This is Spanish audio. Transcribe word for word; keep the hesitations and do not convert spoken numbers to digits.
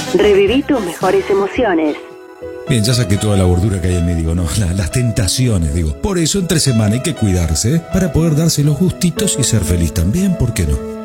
Reviví tus mejores emociones. Bien, ya saqué toda la gordura que hay en mí, digo, no, la, las tentaciones, digo. Por eso entre semana hay que cuidarse, ¿eh? Para poder darse los gustitos y ser feliz también, ¿por qué no?